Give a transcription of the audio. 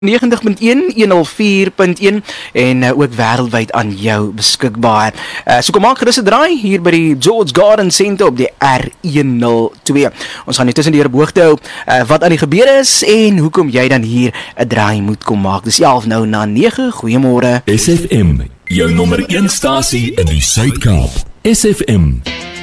90.1, 104.1 en ook wêreldwyd aan jou beskikbaar. So kom maak gerus 'n draai hier by die George Garden Centre op die R102. Ons gaan net tussen die hoogte hou wat aan die gebeur is en hoekom jy dan hier 'n draai moet kom maak. Dis 11 nou na 9. Goeiemôre. SFM, jou nommer 1 stasie in die Suid-Kaap. SFM.